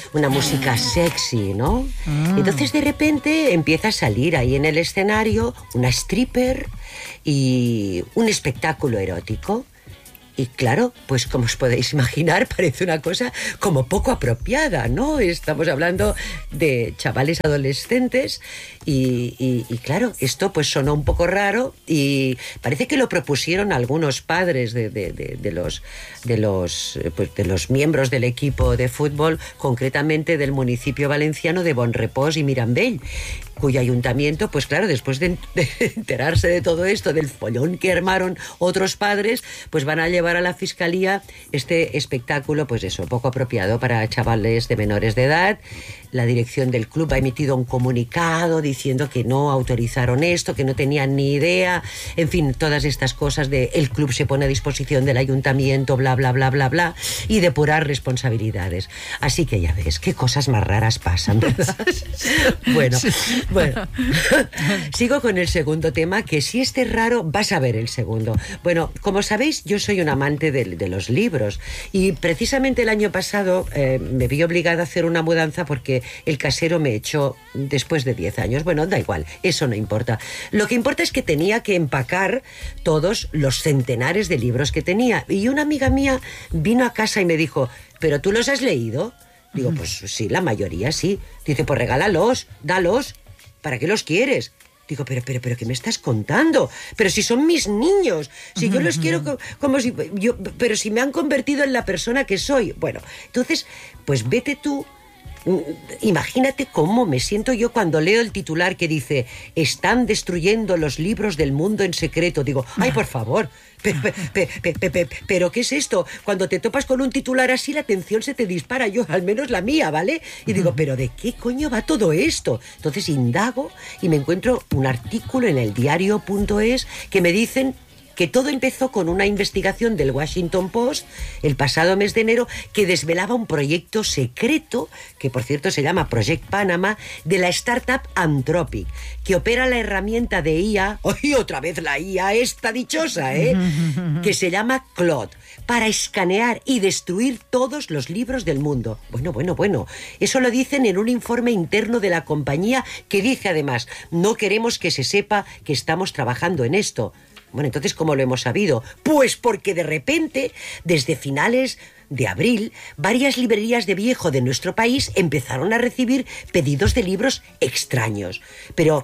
una música sexy, ¿no? Entonces de repente empieza a salir ahí en el escenario una stripper y un espectáculo erótico. Y claro, pues como os podéis imaginar, parece una cosa como poco apropiada, ¿no? Estamos hablando de chavales adolescentes y claro, esto pues sonó un poco raro y parece que lo propusieron algunos padres de los miembros del equipo de fútbol, concretamente del municipio valenciano de Bonrepòs y Mirambell, cuyo ayuntamiento, pues claro, después de enterarse de todo esto, del follón que armaron otros padres, pues van a llevar a la fiscalía este espectáculo, pues eso, poco apropiado para chavales de menores de edad. La dirección del club ha emitido un comunicado diciendo que no autorizaron esto, que no tenían ni idea, en fin, todas estas cosas de el club se pone a disposición del ayuntamiento, bla, bla, bla, bla, bla, y depurar responsabilidades. Así que ya ves, qué cosas más raras pasan, ¿verdad? Bueno, sigo con el segundo tema, que si este es raro, vas a ver el segundo. Bueno, como sabéis, yo soy un amante de los libros y precisamente el año pasado me vi obligada a hacer una mudanza porque el casero me echó después de 10 años. Bueno, da igual, eso no importa. Lo que importa es que tenía que empacar todos los centenares de libros que tenía. Y una amiga mía vino a casa y me dijo, ¿pero tú los has leído? Digo, pues sí, la mayoría sí. Dice, pues regálalos, dalos. ¿Para qué los quieres? Digo, pero, ¿qué me estás contando? Pero si son mis niños, si yo los quiero como si... pero si me han convertido en la persona que soy. Bueno, entonces, pues vete tú. Imagínate cómo me siento yo cuando leo el titular que dice están destruyendo los libros del mundo en secreto. Digo, ay, por favor, pero ¿qué es esto? Cuando te topas con un titular así, la atención se te dispara, yo, al menos la mía, ¿vale? Y digo, ¿pero de qué coño va todo esto? Entonces indago y me encuentro un artículo en el diario.es que me dicen que todo empezó con una investigación del Washington Post el pasado mes de enero que desvelaba un proyecto secreto, que por cierto se llama Project Panama, de la startup Anthropic, que opera la herramienta de IA, ¡ay, otra vez la IA esta dichosa!, que se llama Claude, para escanear y destruir todos los libros del mundo. Bueno, eso lo dicen en un informe interno de la compañía que dice además, no queremos que se sepa que estamos trabajando en esto. Bueno, entonces, ¿cómo lo hemos sabido? Pues porque de repente, desde finales de abril, varias librerías de viejo de nuestro país empezaron a recibir pedidos de libros extraños. Pero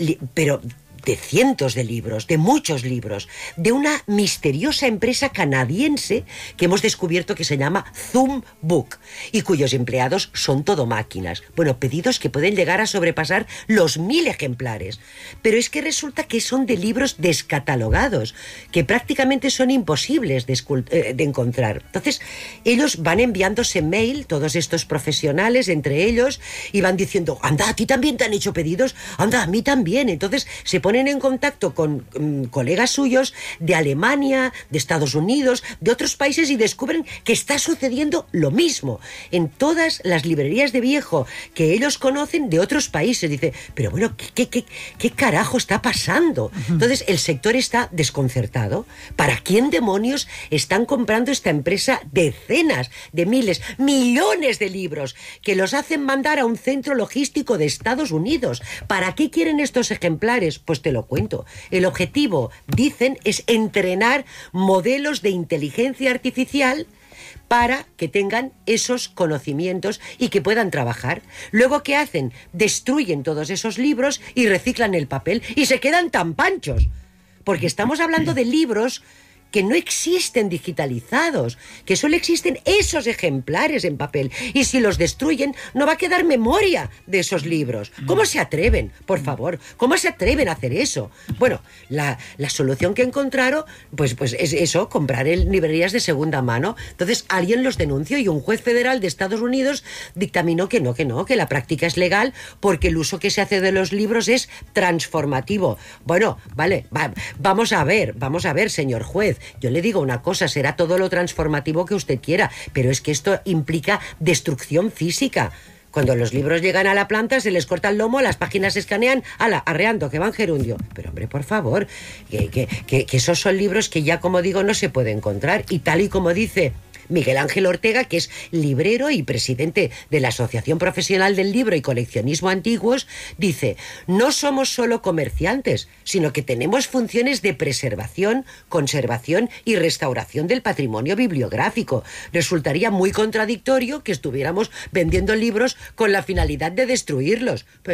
de cientos de libros, de muchos libros, de una misteriosa empresa canadiense que hemos descubierto que se llama Zoom Book y cuyos empleados son todo máquinas. Bueno, pedidos que pueden llegar a sobrepasar los 1000 ejemplares. Pero es que resulta que son de libros descatalogados, que prácticamente son imposibles de encontrar. Entonces, ellos van enviándose mail, todos estos profesionales, entre ellos, y van diciendo, anda, ¿a ti también te han hecho pedidos? Anda, a mí también. Entonces, se ponen en contacto con colegas suyos de Alemania, de Estados Unidos, de otros países y descubren que está sucediendo lo mismo en todas las librerías de viejo que ellos conocen de otros países. Dice, pero bueno, ¿qué carajo está pasando? Entonces el sector está desconcertado. ¿Para quién demonios están comprando esta empresa decenas de miles, millones de libros que los hacen mandar a un centro logístico de Estados Unidos? ¿Para qué quieren estos ejemplares? Pues te lo cuento. El objetivo, dicen, es entrenar modelos de inteligencia artificial para que tengan esos conocimientos y que puedan trabajar. Luego, ¿qué hacen? Destruyen todos esos libros y reciclan el papel y se quedan tan panchos. Porque estamos hablando de libros que no existen digitalizados, que solo existen esos ejemplares en papel. Y si los destruyen, no va a quedar memoria de esos libros. ¿Cómo se atreven? Por favor, ¿cómo se atreven a hacer eso? Bueno, la solución que encontraron, pues es eso, comprar en librerías de segunda mano. Entonces, alguien los denunció y un juez federal de Estados Unidos dictaminó que no, que la práctica es legal porque el uso que se hace de los libros es transformativo. Bueno, vale, vamos a ver, señor juez. Yo le digo una cosa, será todo lo transformativo que usted quiera, pero es que esto implica destrucción física. Cuando los libros llegan a la planta, se les corta el lomo, las páginas se escanean, ¡hala!, arreando, que van gerundio. Pero hombre, por favor, que esos son libros que ya, como digo, no se puede encontrar. Y tal y como dice Miguel Ángel Ortega, que es librero y presidente de la Asociación Profesional del Libro y Coleccionismo Antiguos, dice: no somos solo comerciantes, sino que tenemos funciones de preservación, conservación y restauración del patrimonio bibliográfico. Resultaría muy contradictorio que estuviéramos vendiendo libros con la finalidad de destruirlos.